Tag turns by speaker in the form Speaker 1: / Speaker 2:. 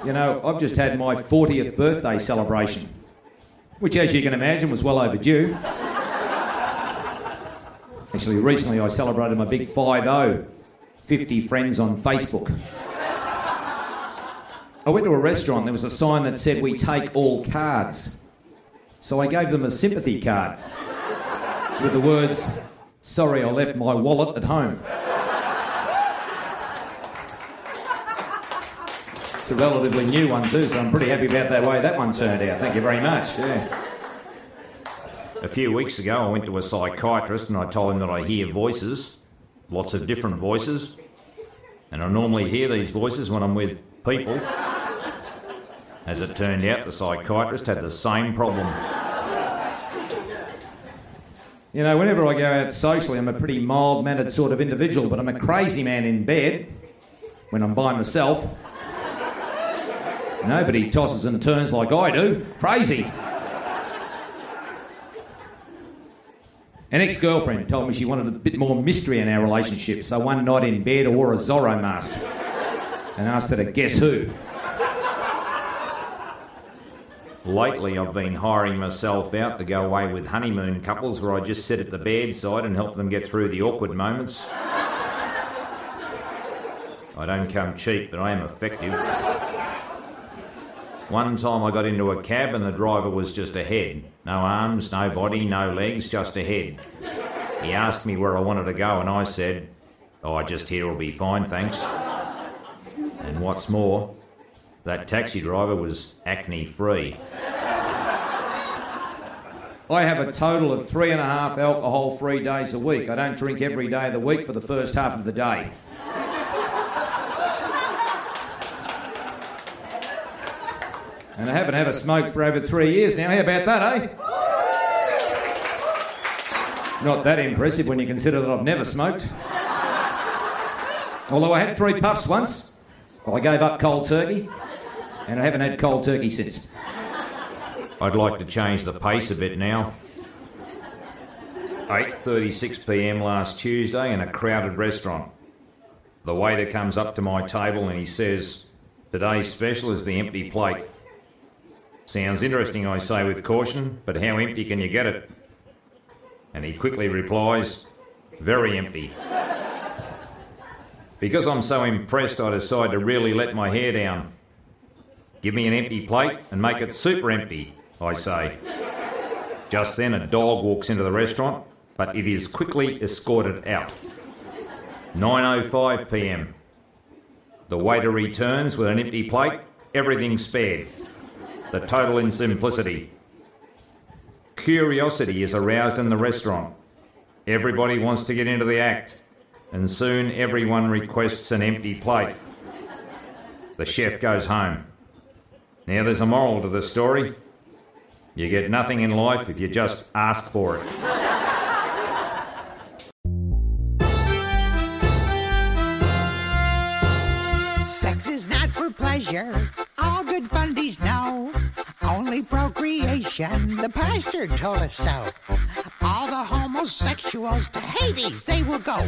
Speaker 1: You know, I've just had my 40th birthday celebration, which, as you can imagine, was well overdue. Actually, recently I celebrated my big 5-0, 50 friends on Facebook. I went to a restaurant, there was a sign that said, "We take all cards." So I gave them a sympathy card with the words, "Sorry, I left my wallet at home." It's a relatively new one too, so I'm pretty happy about the way that one turned out. Thank you very much. Yeah.
Speaker 2: A few weeks ago, I went to a psychiatrist and I told him that I hear voices, lots of different voices, and I normally hear these voices when I'm with people. As it turned out, the psychiatrist had the same problem.
Speaker 1: You know, whenever I go out socially, I'm a pretty mild-mannered sort of individual, but I'm a crazy man in bed when I'm by myself. Nobody tosses and turns like I do. Crazy. An ex-girlfriend told me she wanted a bit more mystery in our relationship, so one night in bed I wore a Zorro mask and asked her to guess who.
Speaker 2: Lately, I've been hiring myself out to go away with honeymoon couples where I just sit at the bedside and help them get through the awkward moments. I don't come cheap, but I am effective. One time I got into a cab and the driver was just a head. No arms, no body, no legs, just a head. He asked me where I wanted to go and I said, "Oh, just here will be fine, thanks." And what's more, that taxi driver was acne-free.
Speaker 1: I have a total of 3.5 alcohol-free days a week. I don't drink every day of the week for the first half of the day. And I haven't had a smoke for over 3 years now. How about that, eh? Not that impressive when you consider that I've never smoked. Although I had 3 puffs once. Well, I gave up cold turkey, and I haven't had cold turkey since.
Speaker 2: I'd like to change the pace a bit now. 8:36 p.m. last Tuesday in a crowded restaurant. The waiter comes up to my table and he says, "Today's special is the empty plate." Sounds interesting, I say with caution, but how empty can you get it? And he quickly replies, "Very empty." Because I'm so impressed, I decide to really let my hair down. "Give me an empty plate and make it super empty," I say. Just then a dog walks into the restaurant, but it is quickly escorted out. 9:05 p.m. The waiter returns with an empty plate, everything spared. The total in simplicity. Curiosity is aroused in the restaurant. Everybody wants to get into the act, and soon everyone requests an empty plate. The chef goes home. Now there's a moral to the story. You get nothing in life if you just ask for it.
Speaker 3: Sex is not for pleasure, all good fundies know. Only procreation, the pastor told us so. All the homosexuals to Hades they will go.